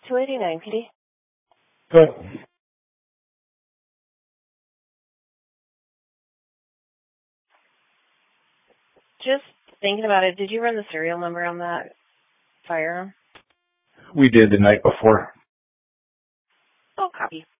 289 PD. Good. Just thinking about it, did you run the serial number on that firearm? We did the night before. Oh, copy.